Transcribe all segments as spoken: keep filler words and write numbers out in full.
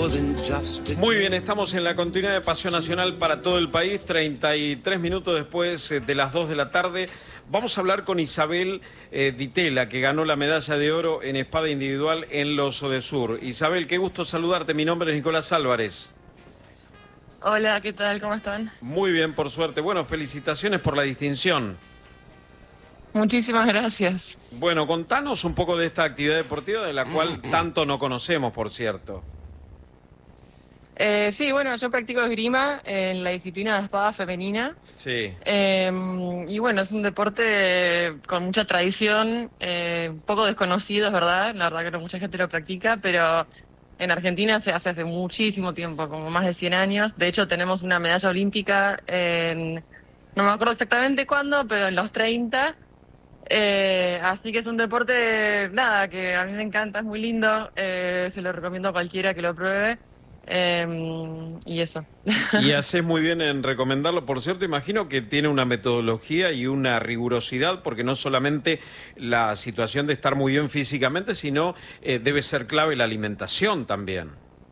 Muy bien, estamos en la continuidad de Pasión Nacional para todo el país, treinta y tres minutos después de las dos de la tarde. Vamos a hablar con Isabel eh, Ditela, que ganó la medalla de oro en espada individual en los Odesur. Isabel, qué gusto saludarte, mi nombre es Nicolás Álvarez. Hola, ¿qué tal? ¿Cómo están? Muy bien, por suerte. Bueno, felicitaciones por la distinción. Muchísimas gracias. Bueno, contanos un poco de esta actividad deportiva de la cual tanto no conocemos, por cierto. Eh, sí, bueno, yo practico esgrima en la disciplina de espada femenina. Sí. Eh, y bueno, es un deporte con mucha tradición, eh, un poco desconocido, es verdad. La verdad que no mucha gente lo practica, pero en Argentina se hace hace muchísimo tiempo, como más de cien años. De hecho, tenemos una medalla olímpica en, no me acuerdo exactamente cuándo, pero en los treinta. Eh, así que es un deporte, nada, que a mí me encanta, es muy lindo. Eh, se lo recomiendo a cualquiera que lo pruebe. Eh, y eso. Y haces muy bien en recomendarlo. Por cierto, imagino que tiene una metodología y una rigurosidad, porque no solamente la situación de estar muy bien físicamente, sino eh, debe ser clave la alimentación también.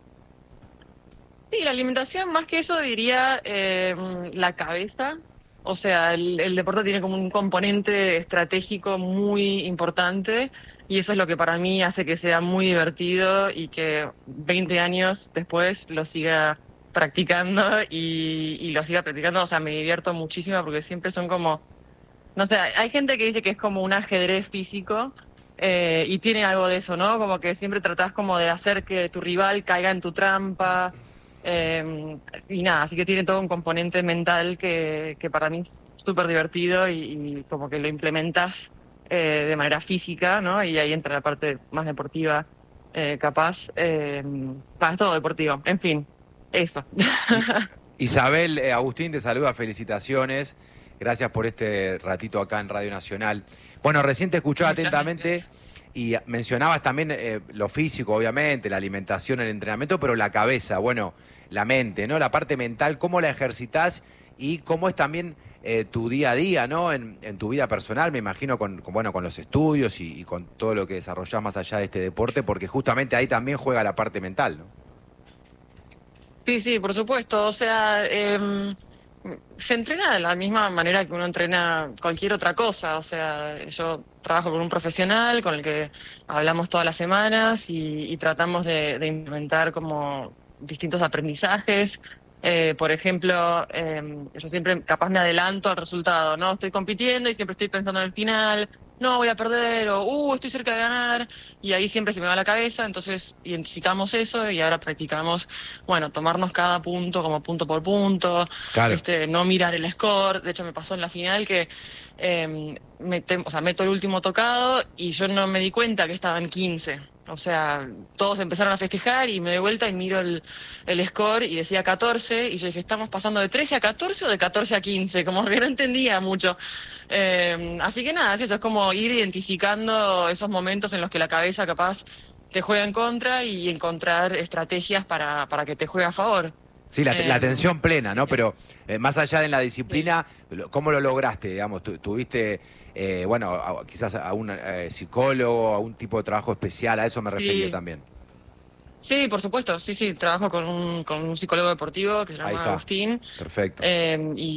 Sí, la alimentación, más que eso, diría eh, la cabeza. O sea, el, el deporte tiene como un componente estratégico muy importante. Y eso es lo que para mí hace que sea muy divertido y que veinte años después lo siga practicando y, y lo siga practicando. O sea, me divierto muchísimo porque siempre son como, no sé, hay gente que dice que es como un ajedrez físico eh, y tiene algo de eso, ¿no? Como que siempre tratás como de hacer que tu rival caiga en tu trampa eh, y nada, así que tiene todo un componente mental que, que para mí es súper divertido y, y como que lo implementas Eh, de manera física, ¿no? Y ahí entra la parte más deportiva, eh, capaz. Eh, es todo deportivo, en fin, eso. Isabel, eh, Agustín te saluda, felicitaciones. Gracias por este ratito acá en Radio Nacional. Bueno, recién te escuchaba Muchas atentamente y mencionabas también eh, lo físico, obviamente, la alimentación, el entrenamiento, pero la cabeza, bueno, la mente, ¿no? La parte mental, ¿cómo la ejercitás? Y cómo es también eh, tu día a día, ¿no? En, en tu vida personal, me imagino, con, con, bueno, con los estudios y, y con todo lo que desarrollás más allá de este deporte, porque justamente ahí también juega la parte mental, ¿no? Sí, sí, por supuesto. O sea, eh, se entrena de la misma manera que uno entrena cualquier otra cosa. O sea, yo trabajo con un profesional con el que hablamos todas las semanas y, y tratamos de, de implementar como distintos aprendizajes. Eh, por ejemplo, eh, yo siempre capaz me adelanto al resultado, ¿no? Estoy compitiendo y siempre estoy pensando en el final, no, voy a perder, o, uh, estoy cerca de ganar, y ahí siempre se me va la cabeza, entonces identificamos eso y ahora practicamos, bueno, tomarnos cada punto como punto por punto, Claro. este, no mirar el score. De hecho, me pasó en la final que eh, mete, o sea, meto el último tocado y yo no me di cuenta que estaban quince. O sea, todos empezaron a festejar y me doy vuelta y miro el, el score y decía catorce y yo dije, ¿estamos pasando de trece a catorce o de catorce a quince? Como que no entendía mucho. Eh, así que nada, es eso, es como ir identificando esos momentos en los que la cabeza capaz te juega en contra y encontrar estrategias para, para que te juegue a favor. Sí, la, Eh, la atención plena, ¿no? sí. Pero eh, más allá de la disciplina, ¿cómo lo lograste? Digamos, tu, tuviste, eh, bueno, a, quizás a un eh, psicólogo, a un tipo de trabajo especial, a eso me Sí. refería también. Sí, por supuesto, sí, sí, trabajo con un, con un psicólogo deportivo que se Ahí llama está. Agustín. Perfecto. Eh, y